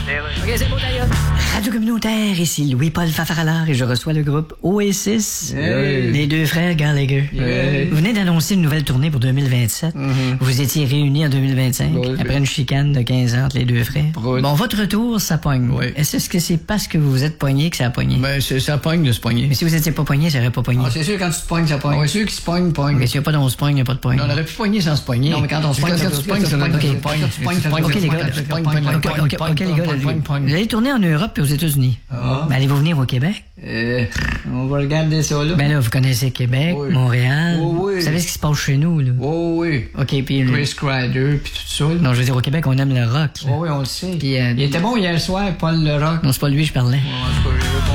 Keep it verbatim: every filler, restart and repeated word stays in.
OK, c'est beau, d'ailleurs. Radio communautaire, ici Louis-Paul Fafaralard et je reçois le groupe Oasis, Hey. les deux frères Gallagher. Hey. Vous venez d'annoncer une nouvelle tournée pour deux mille vingt-sept. Mm-hmm. Vous étiez réunis en deux mille vingt-cinq, Oui. après une chicane de quinze ans entre les deux frères. Prout. Bon, votre retour, ça pogne. Oui. Est-ce que c'est parce que vous vous êtes pogné que ça a pogné? Ben, c'est, ça pogne de se pogner. Mais si vous étiez pas pogné, ça aurait pas pogné. Ah, c'est sûr, quand tu te pognes, ça pogne. Ah, ouais, ceux qui se pognent, pognent. Mais s'il n'y a pas d'on se pogne, il n'y a pas de pogne. Non, on aurait pu pogner sans se pogner. Non, mais quand on se pogne, quand ça tu veut- te pognes, ça ça veut- veut ok, dire pogne, tu pognes, ça veut Ok, dire les tu gars, pognes, tu pognes, ok, pognes, ok, pognes, ok, pognes, ok, les gars, pognes, pognes, pognes. vous allez tourner en Europe et aux États-Unis. Ah. Ben, allez-vous venir au Québec? Euh, on va regarder ça, là. Ben là, vous connaissez Québec, Oui. Montréal. Oui, oui. Vous savez ce qui se passe chez nous, là? Oh oui. OK, puis... le- Chris Kreider, puis tout ça, là. Non, je veux dire, au Québec, on aime le rock, là. Oh oui, on le sait. Puis, euh, Il était bon hier soir, Paul le Rock. Non, c'est pas lui, je parlais. Oh, en tout cas,